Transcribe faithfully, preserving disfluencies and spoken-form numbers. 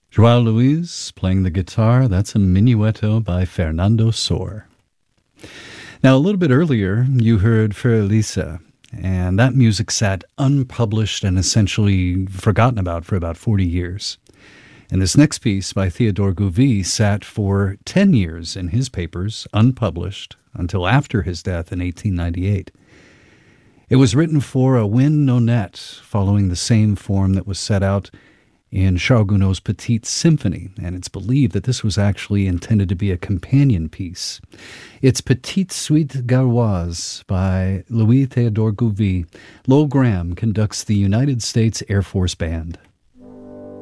Joao Luis playing the guitar. That's a Minuetto by Fernando Sor. Now, a little bit earlier, you heard Für Elise, and that music sat unpublished and essentially forgotten about for about forty years. And this next piece by Theodore Gouvy sat for ten years in his papers, unpublished, until after his death in eighteen ninety-eight. It was written for a wind nonette, following the same form that was set out in Charles Gounod's Petite Symphony, and it's believed that this was actually intended to be a companion piece. It's Petite Suite Gauloise by Louis Theodore Gouvy. Lowell Graham conducts the United States Air Force Band.